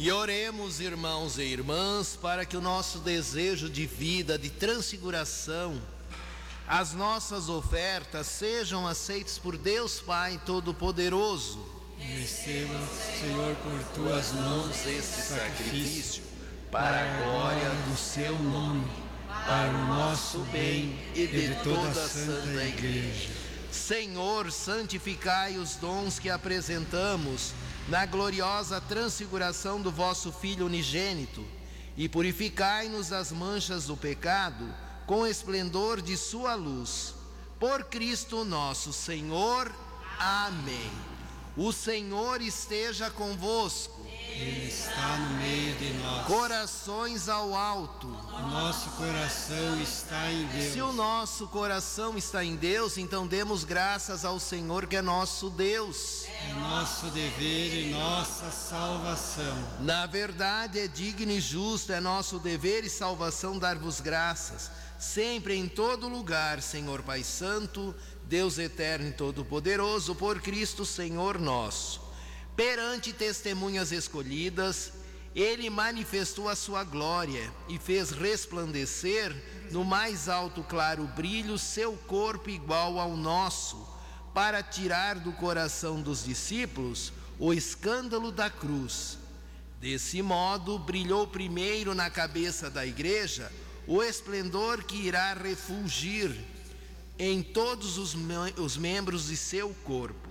E oremos, irmãos e irmãs, para que o nosso desejo de vida, de transfiguração, as nossas ofertas sejam aceitas por Deus Pai Todo-Poderoso. Receba, Senhor, por tuas mãos este sacrifício, para a glória do seu nome, para o nosso bem e de toda a Santa Igreja. Senhor, santificai os dons que apresentamos na gloriosa transfiguração do vosso Filho unigênito, e purificai-nos das manchas do pecado com o esplendor de sua luz. Por Cristo nosso Senhor. Amém. O Senhor esteja convosco. Ele está no meio de nós. Corações ao alto. O nosso coração está em Deus. Se o nosso coração está em Deus, então demos graças ao Senhor, que é nosso Deus. É nosso dever e nossa salvação. Na verdade, é digno e justo, é nosso dever e salvação dar-vos graças, sempre em todo lugar, Senhor Pai Santo, Deus eterno e todo-poderoso, por Cristo Senhor nosso. Perante testemunhas escolhidas, Ele manifestou a sua glória e fez resplandecer no mais alto claro brilho seu corpo igual ao nosso, para tirar do coração dos discípulos o escândalo da cruz. Desse modo, brilhou primeiro na cabeça da igreja o esplendor que irá refulgir em todos os membros de seu corpo.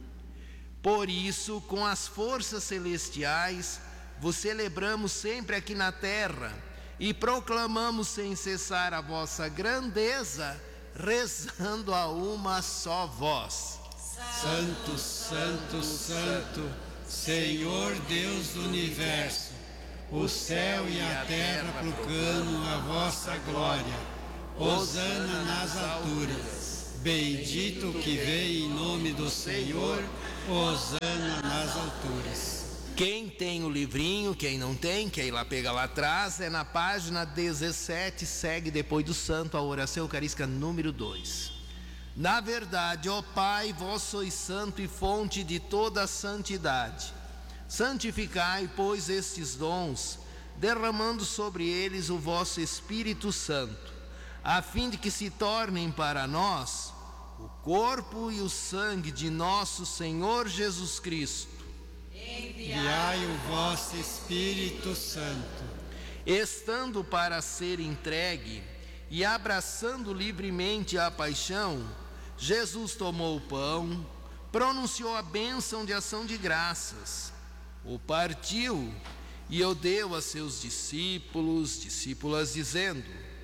Por isso, com as forças celestiais, vos celebramos sempre aqui na terra e proclamamos sem cessar a vossa grandeza, rezando a uma só voz. Santo, Santo, Santo, Senhor Deus do universo, o céu e a terra proclamam a vossa glória. Hosana nas alturas. Bendito que vem em nome do Senhor. Hosana nas alturas. Quem tem o livrinho, quem não tem, quer ir lá pegar lá atrás, é na página 17, segue depois do santo a oração eucarística número 2. Na verdade, ó Pai, vós sois santo e fonte de toda a santidade. Santificai, pois, estes dons, derramando sobre eles o vosso Espírito Santo, a fim de que se tornem para nós o corpo e o sangue de nosso Senhor Jesus Cristo. Enviai o vosso Espírito Santo. Estando para ser entregue e abraçando livremente a paixão, Jesus tomou o pão, pronunciou a bênção de ação de graças, o partiu e o deu a seus discípulas, dizendo: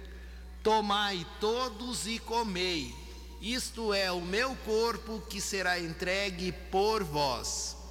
tomai todos e comei, isto é o meu corpo que será entregue por vós.